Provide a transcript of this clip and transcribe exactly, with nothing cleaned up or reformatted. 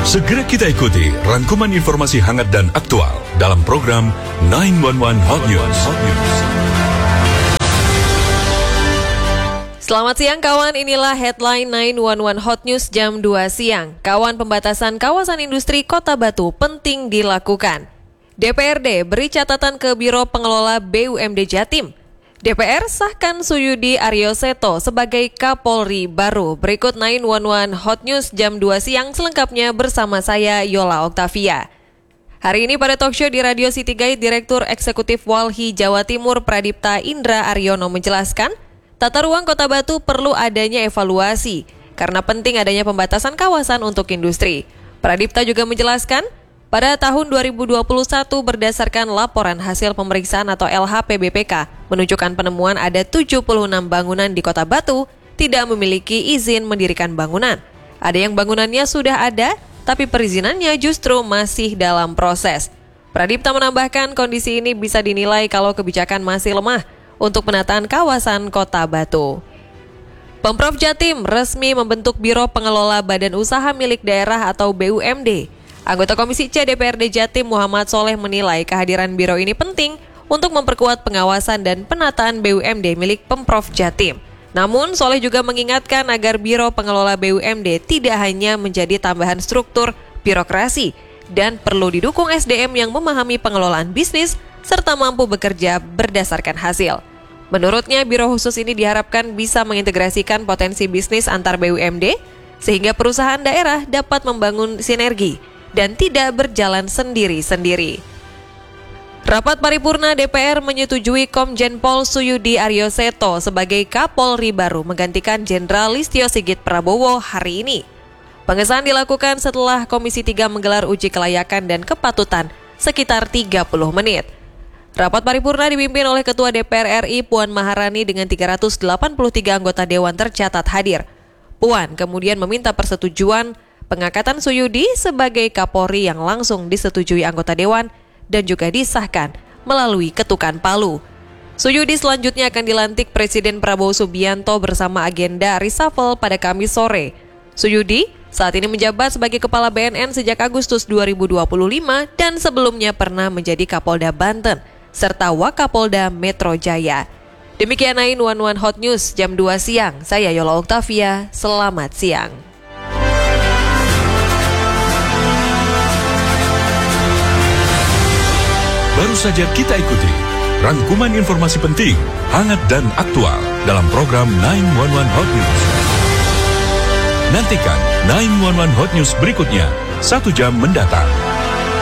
Segera kita ikuti rangkuman informasi hangat dan aktual dalam program sembilan satu satu Hot News. Selamat siang kawan, inilah headline sembilan satu satu Hot News jam dua siang. Kawan, pembatasan kawasan industri Kota Batu penting dilakukan. D P R D beri catatan ke Biro Pengelola B U M D Jatim. D P R sahkan Suyudi Aryoseto sebagai Kapolri baru. Berikut sembilan satu satu Hot News jam dua siang selengkapnya bersama saya Yola Oktavia. Hari ini pada talkshow di Radio City Guide, Direktur Eksekutif Walhi Jawa Timur Pradipta Indra Aryono menjelaskan, tata ruang Kota Batu perlu adanya evaluasi karena penting adanya pembatasan kawasan untuk industri. Pradipta juga menjelaskan, pada tahun dua ribu dua puluh satu berdasarkan laporan hasil pemeriksaan atau L H P B P K menunjukkan penemuan ada tujuh puluh enam bangunan di Kota Batu tidak memiliki izin mendirikan bangunan. Ada yang bangunannya sudah ada, tapi perizinannya justru masih dalam proses. Pradipta menambahkan kondisi ini bisa dinilai kalau kebijakan masih lemah untuk penataan kawasan Kota Batu. Pemprov Jatim resmi membentuk Biro Pengelola Badan Usaha Milik Daerah atau B U M D. Anggota Komisi C D P R D Jatim Muhammad Soleh menilai kehadiran biro ini penting untuk memperkuat pengawasan dan penataan B U M D milik Pemprov Jatim. Namun, Soleh juga mengingatkan agar Biro Pengelola B U M D tidak hanya menjadi tambahan struktur birokrasi dan perlu didukung S D M yang memahami pengelolaan bisnis serta mampu bekerja berdasarkan hasil. Menurutnya, biro khusus ini diharapkan bisa mengintegrasikan potensi bisnis antar B U M D sehingga perusahaan daerah dapat membangun sinergi dan tidak berjalan sendiri-sendiri. Rapat paripurna D P R menyetujui Komjen Pol Suyudi Aryoseto sebagai Kapolri baru menggantikan Jenderal Listio Sigit Prabowo hari ini. Pengesahan dilakukan setelah Komisi tiga menggelar uji kelayakan dan kepatutan sekitar tiga puluh menit. Rapat paripurna dipimpin oleh Ketua D P R R I Puan Maharani dengan tiga ratus delapan puluh tiga anggota Dewan tercatat hadir. Puan kemudian meminta persetujuan pengangkatan Suyudi sebagai Kapolri yang langsung disetujui anggota Dewan dan juga disahkan melalui ketukan palu. Suyudi selanjutnya akan dilantik Presiden Prabowo Subianto bersama agenda reshuffle pada Kamis sore. Suyudi saat ini menjabat sebagai Kepala B N N sejak Agustus dua ribu dua puluh lima dan sebelumnya pernah menjadi Kapolda Banten serta Wakapolda Metro Jaya. Demikian sembilan satu satu Hot News jam dua siang. Saya Yola Oktavia, selamat siang. Baru saja kita ikuti rangkuman informasi penting, hangat dan aktual dalam program sembilan satu satu Hot News. Nantikan sembilan satu satu Hot News berikutnya satu jam mendatang.